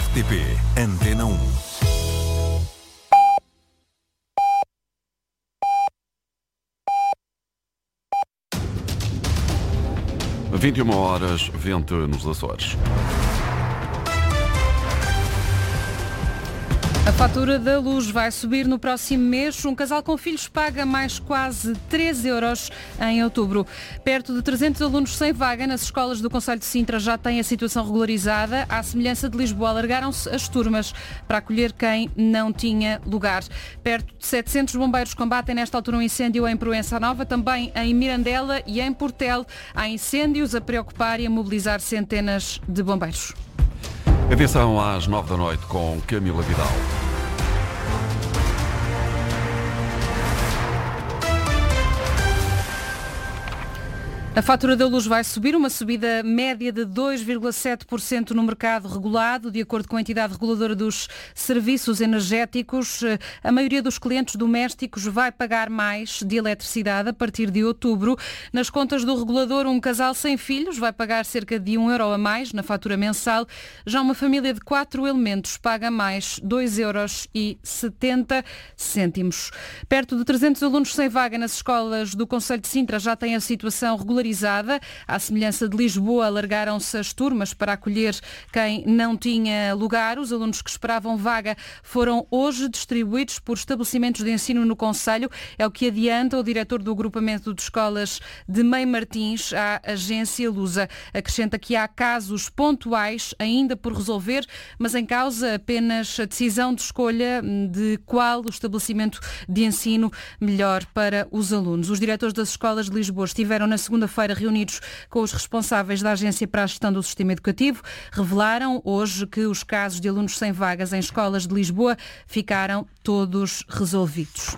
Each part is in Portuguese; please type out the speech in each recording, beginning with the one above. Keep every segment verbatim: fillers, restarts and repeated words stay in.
T P Antena um. vinte e uma horas, vento nos Açores. A fatura da luz vai subir no próximo mês. Um casal com filhos paga mais quase três euros em outubro. Perto de trezentos alunos sem vaga nas escolas do concelho de Sintra já têm a situação regularizada. À semelhança de Lisboa, alargaram-se as turmas para acolher quem não tinha lugar. Perto de setecentos bombeiros combatem nesta altura um incêndio em Proença Nova, também em Mirandela e em Portel. Há incêndios a preocupar e a mobilizar centenas de bombeiros. Edição às nove da noite com Camila Vidal. A fatura da luz vai subir, uma subida média de dois vírgula sete por cento no mercado regulado, de acordo com a entidade reguladora dos serviços energéticos. A maioria dos clientes domésticos vai pagar mais de eletricidade a partir de outubro. Nas contas do regulador, um casal sem filhos vai pagar cerca de um euro a mais na fatura mensal. Já uma família de quatro elementos paga mais dois euros e setenta cêntimos. Perto de trezentos alunos sem vaga nas escolas do concelho de Sintra já têm a situação regularizada. À semelhança de Lisboa, alargaram-se as turmas para acolher quem não tinha lugar. Os alunos que esperavam vaga foram hoje distribuídos por estabelecimentos de ensino no concelho. É o que adianta o diretor do agrupamento de escolas de Mãe Martins à agência Lusa. Acrescenta que há casos pontuais ainda por resolver, mas em causa apenas a decisão de escolha de qual o estabelecimento de ensino melhor para os alunos. Os diretores das escolas de Lisboa estiveram na segunda-feira reunidos com os responsáveis da Agência para a Gestão do Sistema Educativo. Revelaram hoje que os casos de alunos sem vagas em escolas de Lisboa ficaram todos resolvidos.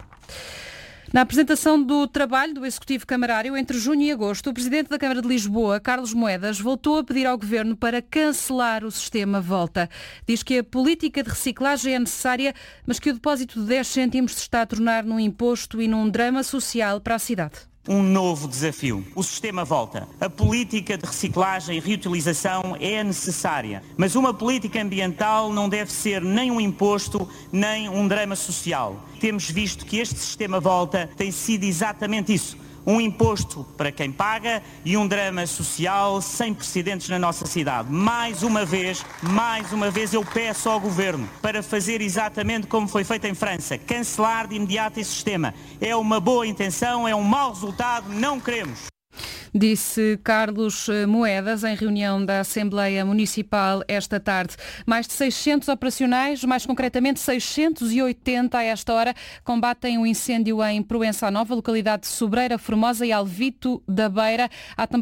Na apresentação do trabalho do Executivo Camarário entre junho e agosto, o Presidente da Câmara de Lisboa, Carlos Moedas, voltou a pedir ao Governo para cancelar o sistema Volta. Diz que a política de reciclagem é necessária, mas que o depósito de dez cêntimos se está a tornar num imposto e num drama social para a cidade. Um novo desafio. O sistema Volta. A política de reciclagem e reutilização é necessária, mas uma política ambiental não deve ser nem um imposto, nem um drama social. Temos visto que este sistema Volta tem sido exatamente isso. Um imposto para quem paga e um drama social sem precedentes na nossa cidade. Mais uma vez, mais uma vez eu peço ao Governo para fazer exatamente como foi feito em França, cancelar de imediato esse sistema. É uma boa intenção, é um mau resultado, não queremos. Disse Carlos Moedas em reunião da Assembleia Municipal esta tarde. Mais de seiscentos operacionais, mais concretamente seiscentos e oitenta a esta hora, combatem o incêndio em Proença Nova, localidade de Sobreira, Formosa e Alvito da Beira. Há também